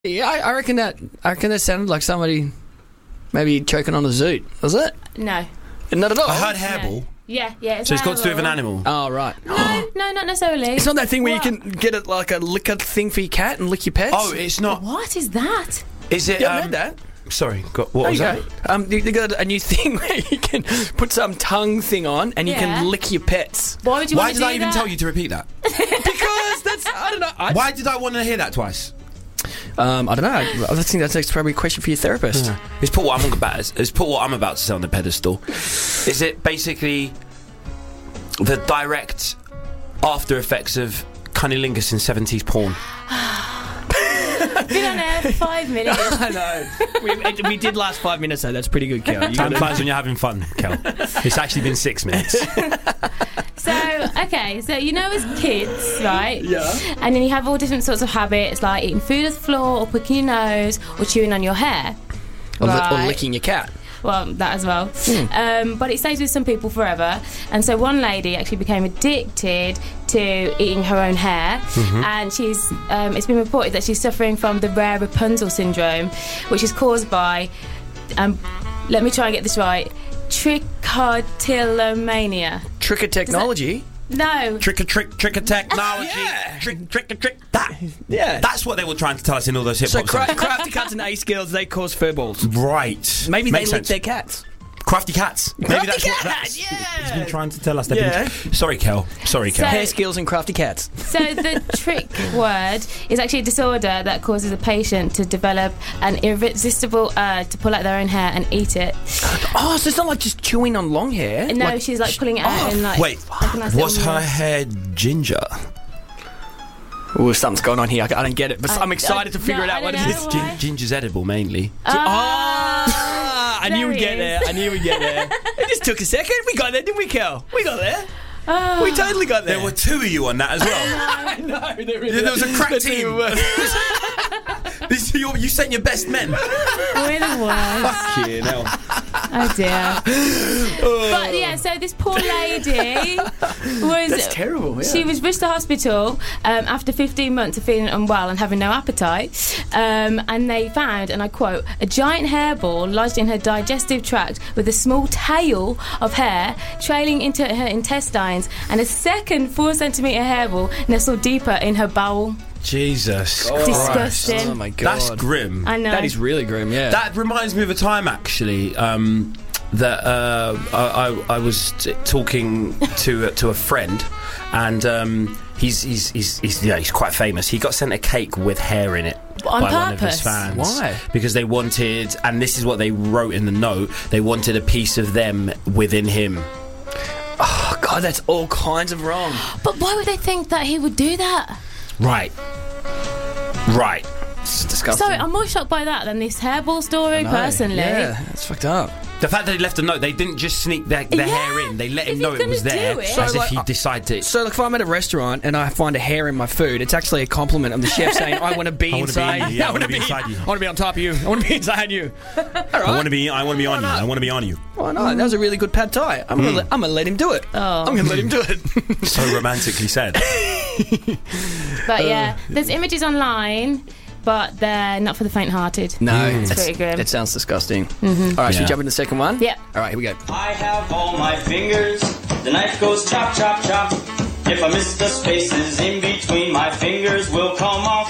Yeah, I reckon that sounded like somebody maybe choking on a zoot. Was it? No. Not at all. I heard hairball. No. Yeah. So it's got to do with an animal. Oh, right. No, not necessarily. It's not that thing where you can get it like a liquor thing for your cat and lick your pets? Oh, it's not. What is that? Is it? Yeah, I heard that. Sorry, what was that? They got a new thing where you can put some tongue thing on and you can lick your pets. Why would you Why want to did do I even that? tell you to repeat that? Because that's, I don't know. Why did I want to hear that twice? I don't know. I think that's probably a question for your therapist. Yeah. Let's put what I'm about to say on the pedestal. Is it basically the direct after effects of cunnilingus in 70s porn? Been on air for 5 minutes. I know. We did last 5 minutes, though. That's pretty good, Kel. Time flies when you're having fun, Kel. It's actually been 6 minutes. So you know as kids, right? Yeah. And then you have all different sorts of habits, like eating food off the floor, or picking your nose, or chewing on your hair. Or Right. licking your cat. Well, that as well. But it stays with some people forever. And so one lady actually became addicted to eating her own hair. And she's it's been reported that she's suffering from the rare Rapunzel syndrome, which is caused by, let me try and get this right, trichotillomania. Trichotechnology? No. Trick technology. Yeah. Trick. That's what they were trying to tell us in all those hip So hop songs. Crafty Cats and Ace Girls, they cause furballs. Right. Maybe Makes they lick sense. their cats. Crafty cats. Maybe that's what Cat, he's been trying to tell us. Yeah. Sorry, Kel. So- Hair skills and crafty cats. So the trick word is actually a disorder that causes a patient to develop an irresistible urge to pull out their own hair and eat it. Oh, so it's not like just chewing on long hair? No, Like- she's like pulling it out and like... Wait, like a nice was little her mess. hair ginger? Ooh, something's going on here. I don't get it, but I'm excited to figure no, it out I what don't it know. is. Why? Ginger's edible, mainly. I knew we'd get there. There It just took a second. We got there, didn't we, Kel? We got there. Oh. We totally got there. There were two of you on that as well. I know. There was a crack team. You sent your best men. We're the worst. Fucking hell. Oh dear. But yeah, so this poor lady was... That's terrible, yeah. She was rushed to hospital after 15 months of feeling unwell and having no appetite. And they found, and I quote, a giant hairball lodged in her digestive tract with a small tail of hair trailing into her intestines and a second 4-centimetre hairball nestled deeper in her bowel. Jesus Disgusting. Oh, my God. That's grim. I know. That is really grim, yeah. That reminds me of a time, actually, that I was talking to a friend, and he's quite famous. He got sent a cake with hair in it On by one of his purpose? fans. Why? Because they wanted, and this is what they wrote in the note, they wanted a piece of them within him. Oh, God, that's all kinds of wrong. But why would they think that he would do that? Right. It's disgusting. Sorry, I'm more shocked by that than this hairball story, No, personally. Yeah, that's fucked up. The fact that he left a note, they didn't just sneak their hair in. They let him If know he's it was gonna there, do it- as So, if he like, decided to. So, like, if I'm at a restaurant and I find a hair in my food, it's actually a compliment of the chef saying, I want to be I wanna be inside. in you. Yeah, I wanna be inside you. I want to be on top of you. I want to be inside you. All right. I want to be on you. I want to be on you. Why not? That was a really good pad thai. I'm gonna let him do it. Oh. I'm gonna let him do it. So romantically said. But yeah, there's images online, but they're not for the faint-hearted. No, It's pretty grim. that sounds disgusting. All right, should we Yeah. jump into the second one? Yeah. All right, here we go. I have all my fingers. The knife goes chop, chop, chop. If I miss the spaces in between, my fingers will come off.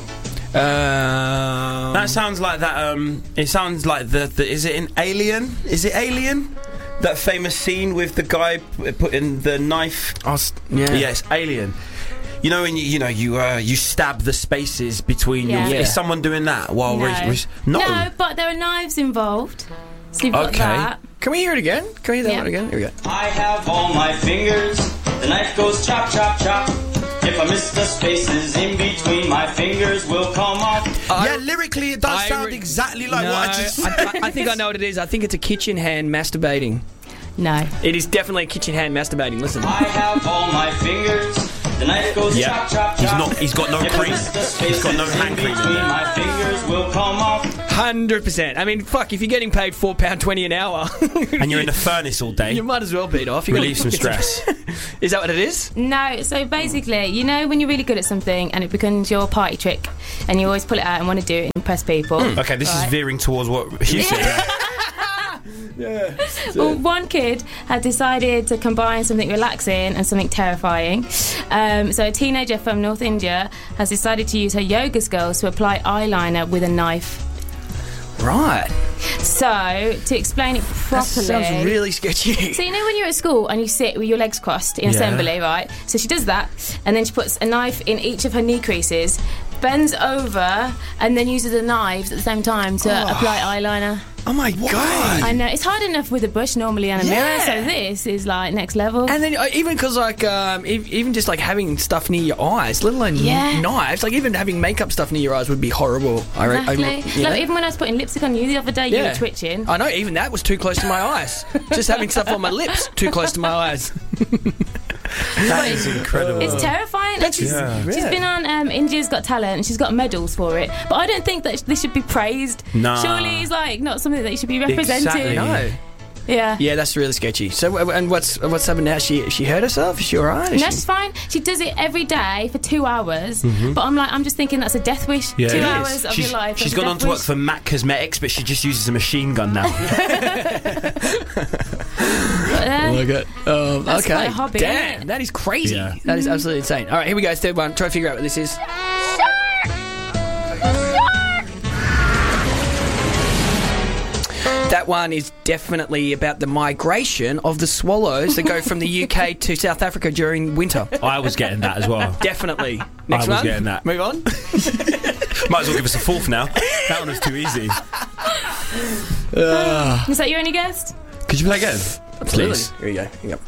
That sounds like that. It sounds like the. Is it in Alien? Is it Alien? That famous scene with the guy putting the knife. Yeah. Yes, Alien. You know when you stab the spaces between Yeah. your. Yeah. Is someone doing that while we're No, but there are knives involved. So you've got Okay. that. Can we hear it again? Can we hear that Yeah. one again? Here we go. I have all my fingers. The knife goes chop, chop, chop. If I miss the spaces in between, my fingers will come off. Yeah, lyrically it does sound exactly like what I just said. I think I know what it is. I think it's a kitchen hand masturbating. No. It is definitely a kitchen hand masturbating. Listen. I have all my fingers. The knife goes chop, chop, chop. He's got no If I cream. miss the He's got no spaces hand in cream in between, there. my fingers will come off. 100%. I mean, fuck, if you're getting paid £4.20 an hour and you're in the furnace all day, you might as well beat off. You relieve some stress. Is that what it is? No, so basically, you know when you're really good at something and it becomes your party trick and you always pull it out and want to do it and impress people. Okay, this is veering towards what you said. Yeah. Well, one kid had decided to combine something relaxing and something terrifying. So a teenager from North India has decided to use her yoga skills to apply eyeliner with a knife. Right. So, to explain it properly... That sounds really sketchy. So, you know when you're at school and you sit with your legs crossed in assembly, right? So she does that, and then she puts a knife in each of her knee creases, bends over, and then uses the knives at the same time to apply eyeliner. Oh my God. I know. It's hard enough with a brush normally and a mirror, so this is like next level. And then even because like even just like having stuff near your eyes, let alone knives, like even having makeup stuff near your eyes would be horrible. Exactly. Like even when I was putting lipstick on you the other day, you were twitching. I know. Even that was too close to my eyes. Just having stuff on my lips too close to my eyes. That is incredible. It's terrifying. Like she's been on India's Got Talent and she's got medals for it. But I don't think that this should be praised. No. Surely it's like not something that you should be representing. Exactly. No. Yeah. Yeah, that's really sketchy. So, and what's happened now? She hurt herself? Is she alright? No, she's fine. She does it every day for 2 hours. But I'm just thinking that's a death wish. Yeah, 2 hours of your life. She's gone on to work for MAC Cosmetics, but she just uses a machine gun now. Look at That's okay. quite a hobby, Damn, isn't it? that is crazy. Yeah. That is absolutely insane. All right, here we go. Third one. Try to figure out what this is. That one is definitely about the migration of the swallows that go from the UK to South Africa during winter. I was getting that as well. Definitely. Next I was one. getting that. Move on. Might as well give us a fourth now. That one was too easy. Is that your only guess? Could you play again? Absolutely. Please. Here we go. Here we go.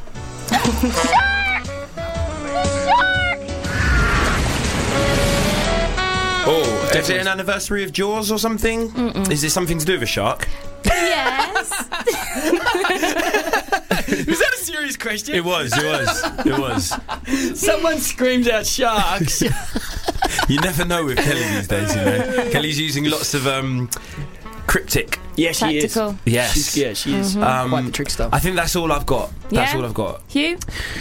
Oh, is it an anniversary of Jaws or something? Is it something to do with a shark? Yes. Was that a serious question? It was. Someone screams out sharks. You never know with Kelly these days, you know. Kelly's using lots of cryptic. Yeah, she is. Tactical. Yes. She is quite the trickster. I think that's all I've got. That's all I've got. Hugh,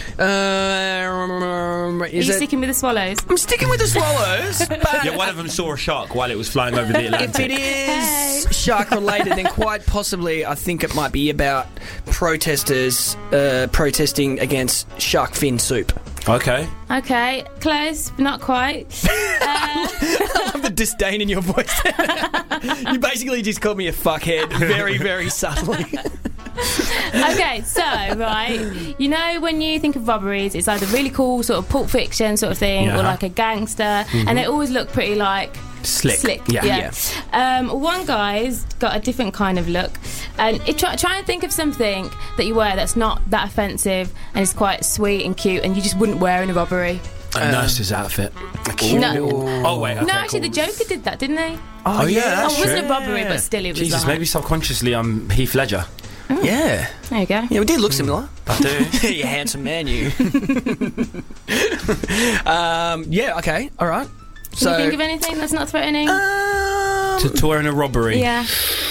are you sticking with the swallows? I'm sticking with the swallows. But Yeah, one of them saw a shark while it was flying over the if Atlantic. it is shark related, then quite possibly I think it might be about protesters protesting against shark fin soup. Okay. Okay, close, but not quite. I love the disdain in your voice. You basically just called me a fuckhead very, very subtly. Okay, so, right, you know when you think of robberies, it's either really cool sort of Pulp Fiction sort of thing or like a gangster, and they always look pretty like... Slick. Yeah. One guy's got a different kind of look, and try and think of something that you wear that's not that offensive and is quite sweet and cute, and you just wouldn't wear in a robbery. A nurse's outfit. No. Oh, wait. Okay, No, actually, cool. the Joker did that, didn't he? Oh, yeah, that's it wasn't true. a robbery, but still, it was Jesus, like... maybe subconsciously I'm Heath Ledger. Yeah. There you go. Yeah, we did look similar. I do. You handsome man, you. Yeah, okay, all right. Can you think of anything that's not threatening? To wear in a robbery. Yeah.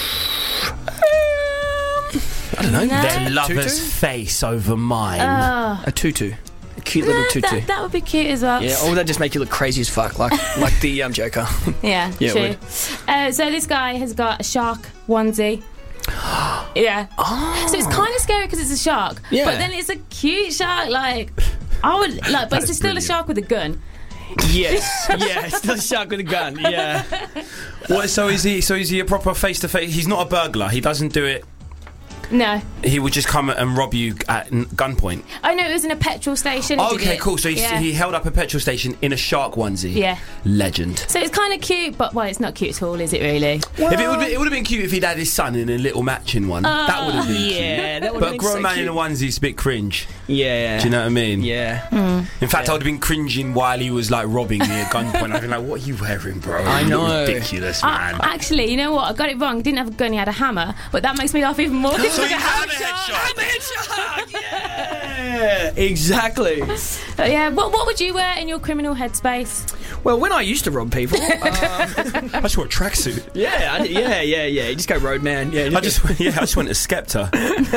I don't know. No. Their lover's Tutu? face over mine. A tutu. A cute little tutu. That would be cute as well. Yeah, or would that just make you look crazy as fuck, like the Joker? Yeah, Yeah, true. it So this guy has got a shark onesie. Yeah. Oh. So it's kind of scary because it's a shark. Yeah. But then it's a cute shark. Like, I would like, but it's still brilliant. a shark with a gun. Yes, yeah, still a shark with a gun. Yeah. What? So is he a proper face-to-face? He's not a burglar. He doesn't do it. No. He would just come and rob you at gunpoint. Oh no, it was in a petrol station. He did Okay, it. cool. So he held up a petrol station in a shark onesie. Yeah. Legend. So it's kind of cute, but well, it's not cute at all, is it really? If it would have been cute if he'd had his son in a little matching one. That would have been cute. Yeah, that would But have a been grown so man cute. in a onesie's a bit cringe. Yeah. Do you know what I mean? Yeah. In fact, I would have been cringing while he was like robbing me at gunpoint. I'd been like, "What are you wearing, bro? I You look know. ridiculous, man." Actually, you know what? I got it wrong. He didn't have a gun, he had a hammer. But that makes me laugh even more. So he had a headshot. Hammerhead shark! Yeah! Yeah, exactly. Yeah, what would you wear in your criminal headspace? Well, when I used to rob people, I just wore a tracksuit. yeah. You just go roadman. Yeah, I just went to Skepta.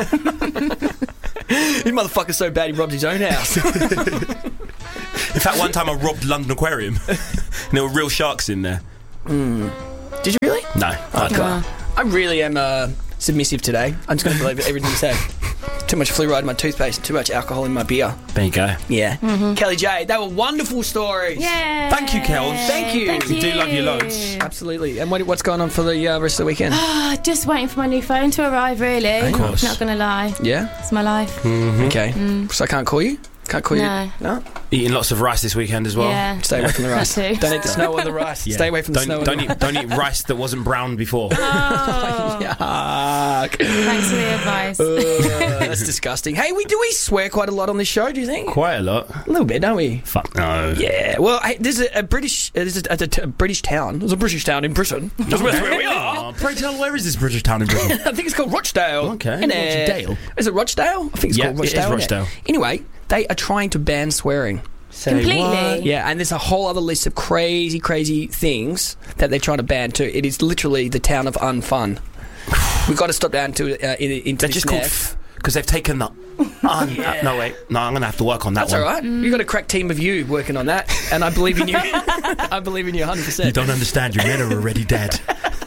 This motherfucker's so bad he robbed his own house. In fact, one time I robbed London Aquarium. And there were real sharks in there. Did you really? No. I really am submissive today. I'm just going to believe everything you say. Too much fluoride in my toothpaste and too much alcohol in my beer. There you go. Yeah. Kelly J, they were wonderful stories. Yeah. Thank you, Kels. Thank you. We do love you loads. Absolutely. And what's going on for the rest of the weekend? Just waiting for my new phone to arrive, really. Of course. Not going to lie. Yeah? It's my life. Okay. So I can't call you? Can't call No. you? No? Eating lots of rice this weekend as well. Yeah. Stay away from the rice. That too. Don't eat the snow on the rice. Yeah. Stay away from the snow. Don't eat rice that wasn't browned before. Oh, Yuck. thanks for the advice. That's disgusting. Hey, we swear quite a lot on this show, do you think? Quite a lot. A little bit, don't we? Fuck no. Yeah. Well, hey, there's a British town. There's a British town in Britain. That's where we are. Oh, pray tell, where is this British town in Britain? I think it's called Rochdale. Okay, Innit? Rochdale. Is it Rochdale? I think it's Yeah, called it is Rochdale. innit? Rochdale. Anyway, they are trying to ban swearing. Completely. Yeah, and there's a whole other list of crazy things that they're trying to ban too. It is literally the town of unfun. We've got to stop down to into They're this just called neck. because they've taken the. No, wait. No, I'm going to have to work on that That's one. all right. You've got a crack team of you working on that, and I believe in you. I believe in you 100%. You don't understand. Your men are already dead.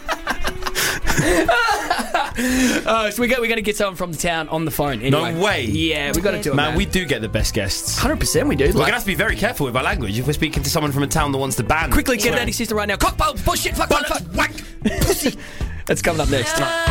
So we're going to get someone from the town on the phone. Anyway. No way. Yeah, we got to do it, Man, we do get the best guests. 100% we do. We're going to have to be very careful with our language if we're speaking to someone from a town that wants to ban. Quickly get swearing. Daddy Sister right now. Cockpole, bullshit, fuck, Whack. pussy. That's coming up next.